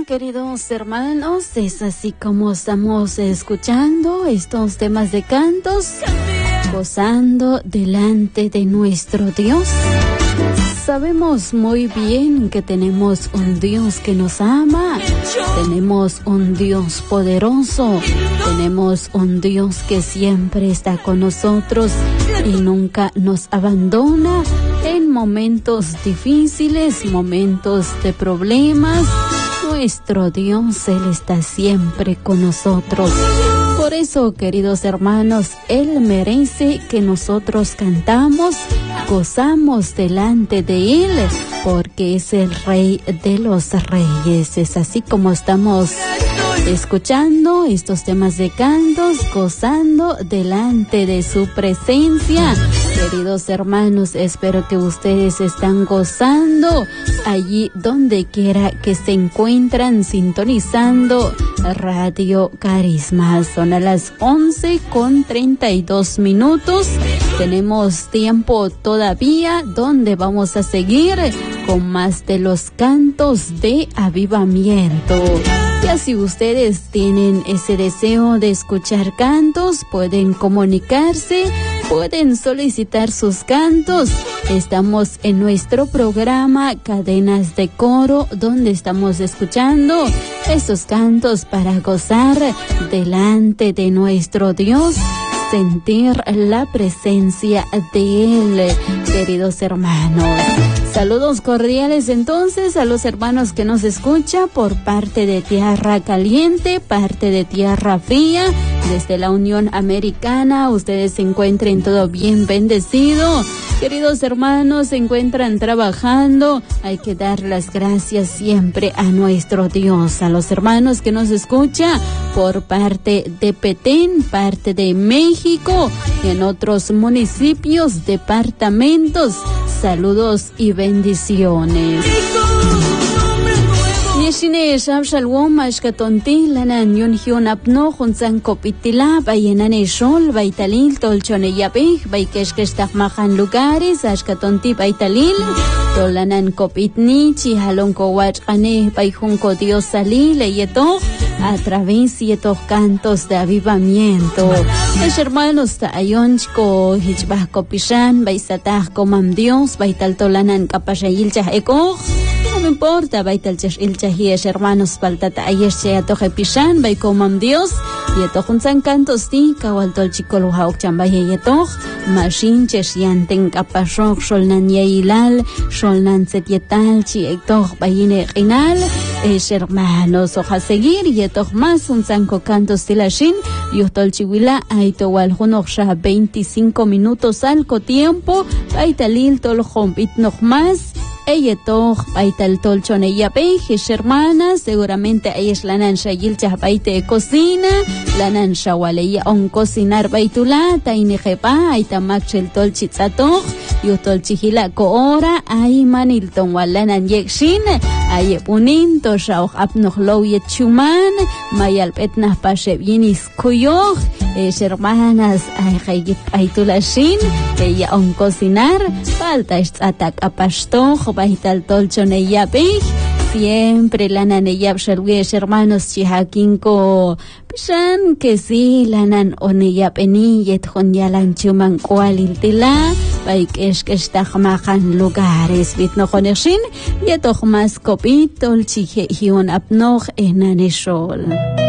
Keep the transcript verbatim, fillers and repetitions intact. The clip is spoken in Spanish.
queridos hermanos, es así como estamos escuchando estos temas de cantos, gozando delante de nuestro Dios. Sabemos muy bien que tenemos un Dios que nos ama, tenemos un Dios poderoso, tenemos un Dios que siempre está con nosotros y nunca nos abandona en momentos difíciles, momentos de problemas. Nuestro Dios, Él está siempre con nosotros. Por eso, queridos hermanos, Él merece que nosotros cantamos, gozamos delante de Él, porque es el Rey de los Reyes. Es así como estamos escuchando estos temas de cantos, gozando delante de su presencia. Queridos hermanos, espero que ustedes están gozando allí donde quiera que se encuentran sintonizando Radio Carisma. Son a las once con treinta y dos minutos. Tenemos tiempo todavía donde vamos a seguir con más de los cantos de avivamiento. Ya si ustedes tienen ese deseo de escuchar cantos, pueden comunicarse, pueden solicitar sus cantos. Estamos en nuestro programa Cadenas de Coro, donde estamos escuchando esos cantos para gozar delante de nuestro Dios, sentir la presencia de Él, queridos hermanos. Saludos cordiales entonces a los hermanos que nos escuchan por parte de Tierra Caliente, parte de Tierra Fría, desde la Unión Americana. Ustedes se encuentren todo bien bendecido. Queridos hermanos, se encuentran trabajando. Hay que dar las gracias siempre a nuestro Dios. A los hermanos que nos escuchan por parte de Petén, parte de México, en otros municipios, departamentos. Saludos y bendiciones. Nishine shabshalwom mashkatonti lanan yun hyun apno khunsan kopitila bayenane shol baitalil tolchone yapih baikeshkestak mahan lugares ashkatonti baitalil tolanan kopitni chihalon kowach ane baijunko Dios salil yeto a través de estos cantos de avivamiento. Los hermanos ta'ayonchko hichbah kopishan baisatah komam Dios baital tolanan kapashayil chaheko. No me importa, baital chashil chahiesh hermanos paltata ayesh chayatoje pishan bay komam Dios yetohun san cantos ti kawal tol chikol haok chambaye yetoh mashin chesh yanten kapashok sholnan yailal sholnan setietal chi etoh bayine rinal es hermanos oja seguir yetoh más un sanco cantos tilashin yotol chiwila aito wal hunoksha veinticinco minutos alco tiempo baitalil tol hombit noch más. Ella toch baital tolchone ya pejes hermanas, seguramente ella es la nansha yilcha baite de cocina, la nansha waleya on cocinar baitula, taine jepa, aita machel tolchitzato, yo tolchihila koora, ay manilton walanan yekshin, ay punin to shauch apnoch low yechuman, mayal petnas pashe bienis koyoch, es hermanas, ay hayit baitula shin, ella on cocinar, falta es atak apastoch, baital tolchone yapih, siempre lanan eyap shalwesh hermanos chihakinko pishan que sí lanan oneyap eni yet honyalan chuman kualiltila baikesh keshtahmahan lugares bitno konershin yetoch mas kopit tolchihe hion apnoch enaneshol.